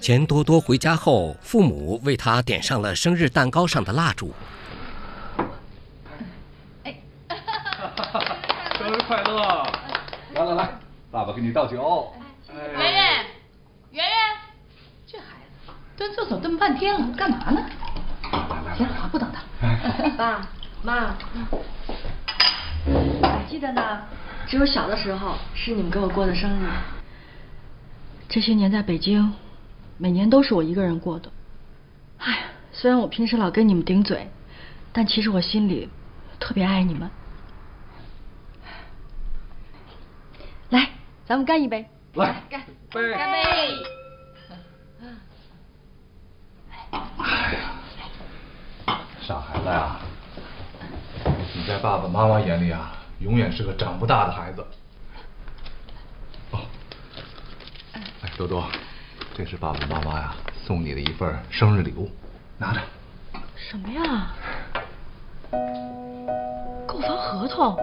钱多多回家后，父母为他点上了生日蛋糕上的蜡烛。 生日快乐！来来来，爸爸给你倒酒。 圆圆，圆圆，这孩子蹲厕所蹲半天了，干嘛呢？行，好，不等他。 爸妈，我记得呢，只有小的时候是你们给我过的生日。 这些年在北京，每年都是我一个人过的。哎，虽然我平时老跟你们顶嘴，但其实我心里特别爱你们。来，咱们干一杯！ 来， 干杯！ 干杯！ 哎呀，傻孩子呀，你在爸爸妈妈眼里啊，永远是个长不大的孩子。哦，哎，多多，这是爸爸妈妈呀送你的一份生日礼物，拿着。 什么呀？购房合同？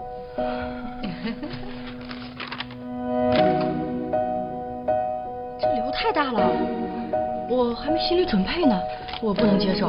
这礼物太大了，我还没心理准备呢，我不能接受。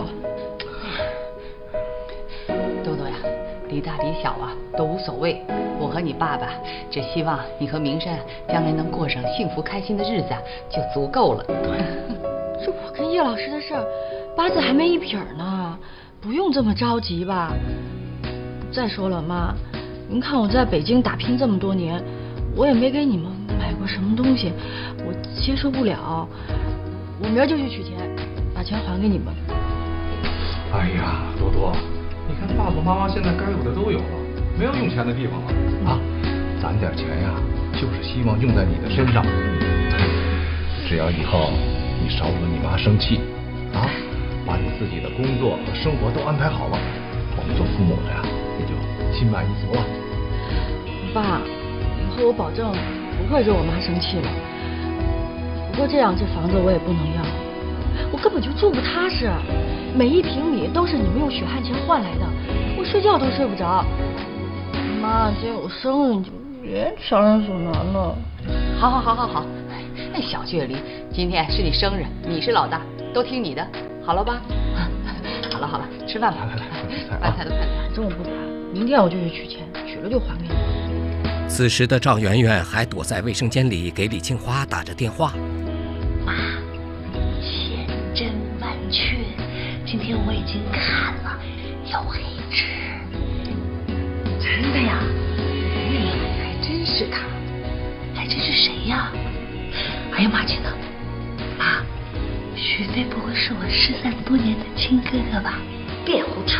多多呀，离大离小啊都无所谓，我和你爸爸只希望你和明山将来能过上幸福开心的日子就足够了。 这我跟叶老师的事儿，八字还没一撇呢，不用这么着急吧。再说了，妈，您看我在北京打拼这么多年，我也没给你们买过什么东西，我接受不了。我明儿就去取钱，把钱还给你们。 哎呀，多多，你看爸爸妈妈现在该有的都有了，没有用钱的地方了啊！攒点钱呀，就是希望用在你的身上。只要以后你少惹你妈生气啊，把你自己的工作和生活都安排好了，我们做父母的呀，也就心满意足了。 爸，以后我保证不会惹我妈生气了。不过这样这房子我也不能要，我根本就住不踏实，每一平米都是你们用血汗钱换来的，我睡觉都睡不着。妈，今天我生日，你就别强人所难了。 好好好好好，那小倔梨，今天是你生日，你是老大，都听你的，好了吧？好了好了，吃饭吧。来，饭菜都快点。 反正我不打，明天我就去取钱，取了就还给你。 此时的赵媛媛还躲在卫生间里给李青花打着电话。 妈，千真万确，今天我已经看了，有黑痣。真的呀？还真是他，还真是谁呀？哎呀妈亲呐，妈，许飞不会是我失散多年的亲哥哥吧？别胡扯！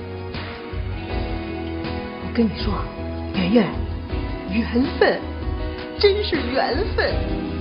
我跟你说，圆圆，缘分，真是缘分。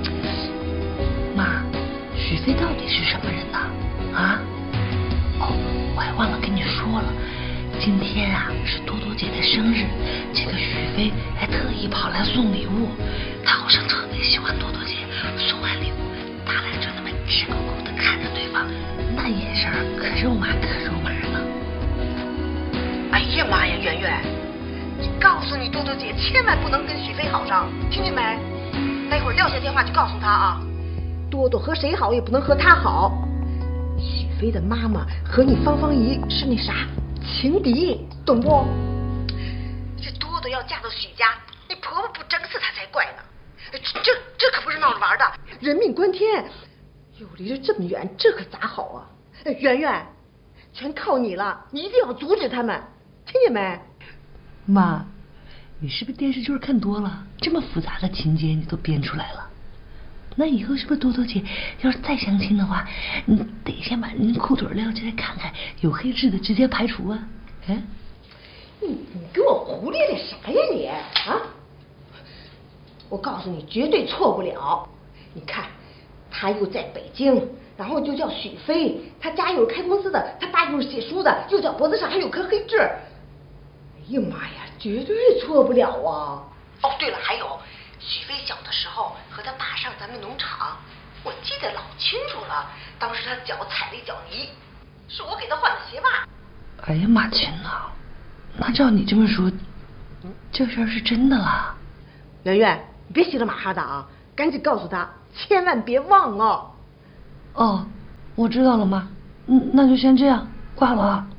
妈，许飞到底是什么人呢？啊？哦，我还忘了跟你说了，今天啊是多多姐的生日，这个许飞还特意跑来送礼物，他好像特别喜欢多多姐。送完礼物，他俩就那么直勾勾的看着对方，那眼神可肉麻可肉麻呢。 哎呀妈呀，圆圆，告诉你多多姐，千万不能跟许飞好上，听见没？待会儿撂下电话就告诉他啊，多多和谁好也不能和他好。许飞的妈妈和你芳芳姨是那啥情敌，懂不？这多多要嫁到许家，你婆婆不整死她才怪呢。这可不是闹着玩的，人命关天，又离着这么远，这可咋好啊？圆圆，全靠你了，你一定要阻止他们，听见没？ 妈，你是不是电视剧看多了？这么复杂的情节你都编出来了？那以后是不是多多姐要是再相亲的话，你得先把人裤腿撩起来看看，有黑痣的直接排除啊？嗯？ 你给我胡咧咧啥呀你啊？我告诉你，绝对错不了。你看，他又在北京，然后就叫许飞，他家又是开公司的，他爸又是写书的，又叫脖子上还有颗黑痣。哎呀妈呀，绝对错不了啊！哦，对了，还有许飞小的时候和他爸上咱们农场，我记得老清楚了。当时他脚踩了一脚泥，是我给他换的鞋袜。 哎呀妈亲呐，那照你这么说，这事儿是真的啦？ 圆圆，你别稀里马哈的啊，赶紧告诉他，千万别忘哦。 哦，我知道了，妈。那就先这样，挂了啊。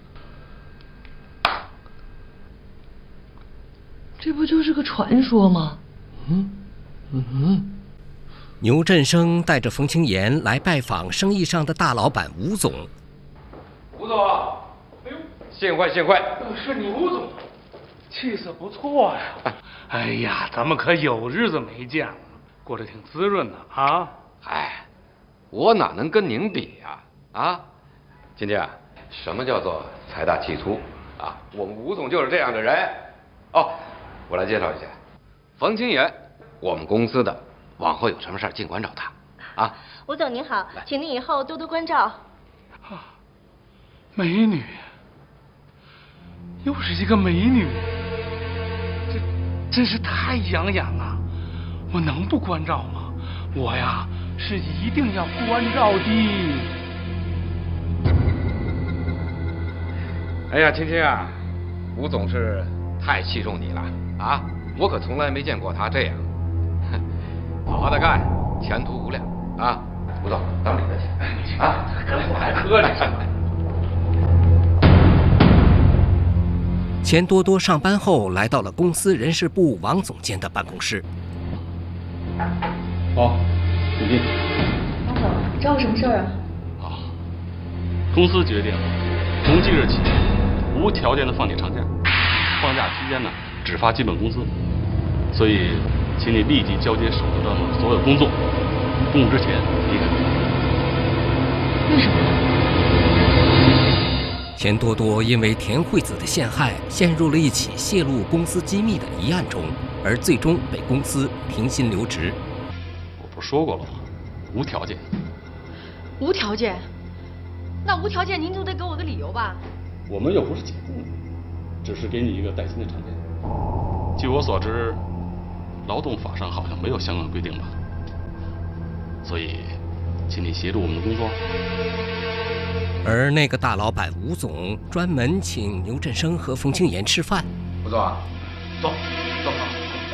这不就是个传说吗？ 牛振生带着冯清言来拜访生意上的大老板吴总。 吴总，哎呦，幸会幸会，是你吴总，气色不错呀。 哎呀，咱们可有日子没见了，过得挺滋润的啊。 哎，我哪能跟您比呀？啊，今天啊，什么叫做财大气粗啊？我们吴总就是这样的人。哦，我来介绍一下，冯清言，我们公司的，往后有什么事儿尽管找他。啊， 吴总您好，请您以后多多关照。 啊，美女，又是一个美女，这真是太养眼了，我能不关照吗？我呀是一定要关照的。 哎呀，青青啊，吴总是太器重你了啊！我可从来没见过他这样。好好的干，前途无量啊！吴总，当里边请啊！ 我还喝呢，是吗？ 钱多多上班后来到了公司人事部王总监的办公室。 好，请进。 王总，找我什么事儿啊？ 啊，公司决定从即日起无条件的放你长假，放假期间呢只发基本工资，所以请你立即交接手头上的所有工作，中午之前离开。 为什么？ 钱多多因为田惠子的陷害，陷入了一起泄露公司机密的疑案中，而最终被公司停薪留职。 我不是说过了吗？无条件。 无条件？那无条件您就得给我个理由吧。 我们又不是解雇你，只是给你一个带薪的长假。据我所知，劳动法上好像没有相关规定吧？所以，请你协助我们的工作。 而那个大老板吴总专门请牛振生和冯清言吃饭。 吴总，坐好，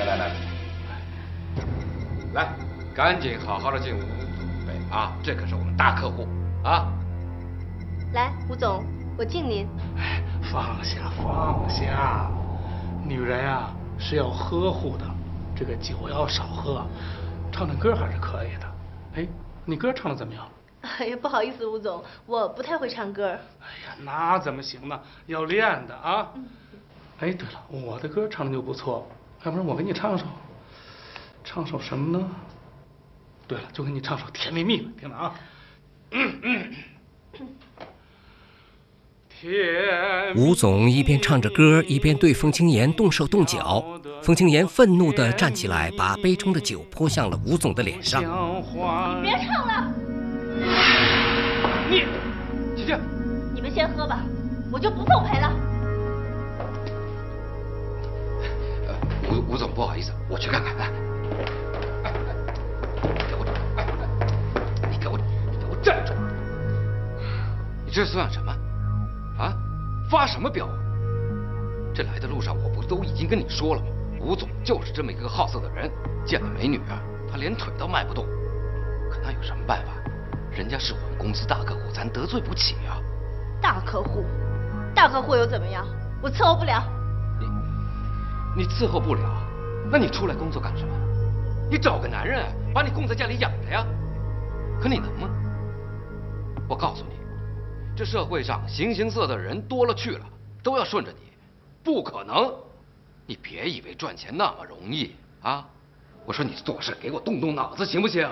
来，赶紧好好的进屋准备啊！这可是我们大客户啊！ 来，吴总，我敬您。 哎，放下，女人呀是要呵护的，这个酒要少喝，唱唱歌还是可以的。哎，你歌唱的怎么样？ 哎呀，不好意思，吴总，我不太会唱歌。 哎呀，那怎么行呢？要练的啊。哎，对了，我的歌唱的就不错，要不然我给你唱首什么呢？对了，就给你唱首《甜蜜蜜》，听着啊。 吴总一边唱着歌，一边对冯清言动手动脚。冯清言愤怒地站起来，把杯中的酒泼向了吴总的脸上。 你别唱了！ 姐姐， 你们先喝吧，我就不奉陪了。 吴总，不好意思，我去看看。你给我站住！你这算什么？啊，发什么飙啊？这来的路上我不都已经跟你说了吗？吴总就是这么一个好色的人，见了美女啊，他连腿都迈不动。可那有什么办法？人家是我们公司大客户，咱得罪不起啊。 大客户又怎么样？我伺候不了。 你伺候不了，那你出来工作干什么？你找个男人把你供在家里养着呀？可你能吗？我告诉你，这社会上形形色色的人多了去了，都要顺着你，不可能。你别以为赚钱那么容易啊！我说你做事给我动动脑子行不行？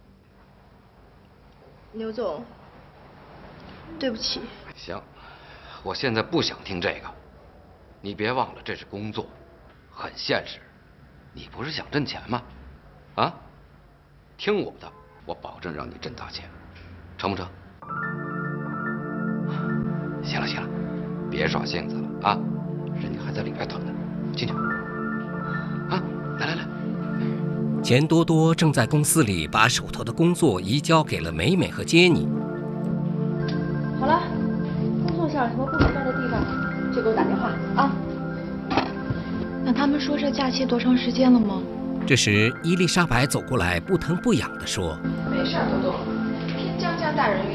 牛总，对不起。 行，我现在不想听这个。你别忘了这是工作，很现实。你不是想挣钱吗？啊，听我的，我保证让你挣大钱，成不成？行了，别耍性子了啊！人家还在里边等着，进去。啊，来。 钱多多正在公司里把手头的工作移交给了美美和杰尼。 好了，工作上有什么不明白的地方，就给我打电话啊。 那他们说这假期多长时间了吗？ 这时，伊丽莎白走过来，不疼不痒地说：“ 没事，多多，偏家大人